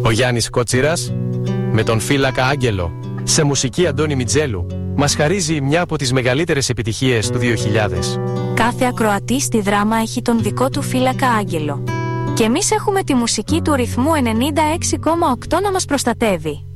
Ο Γιάννης Κότσιρας με τον Φύλακα Άγγελο, σε μουσική Αντώνη Μιτζέλου, μας χαρίζει μια από τις μεγαλύτερες επιτυχίες του 2000. Κάθε ακροατής στη Δράμα έχει τον δικό του Φύλακα Άγγελο. Και εμείς έχουμε τη μουσική του ρυθμού 96,8 να μας προστατεύει.